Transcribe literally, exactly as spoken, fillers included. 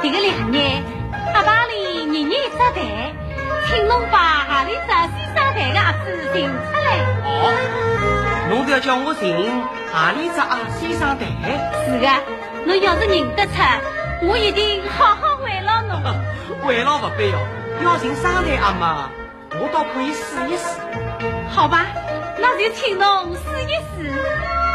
这个两年，阿爸里年年扎台，请侬把阿里扎西沙台的阿子寻出来。 哦，侬要叫我寻阿里扎阿西沙台？ 是的，侬要是认得出，我一定好好慰劳侬。 慰劳不必哦，要寻沙台阿妈，我倒可以试一试。 好吧，那就请侬试一试。